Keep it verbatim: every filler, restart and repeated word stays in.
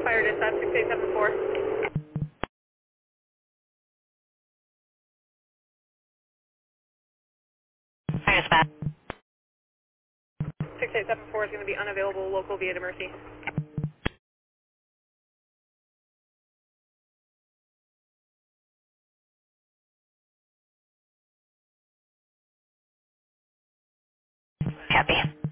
Fire dispatch six eight seven four. Fire dispatch. six eight seven four is going to be unavailable, local via to Mercy. Copy.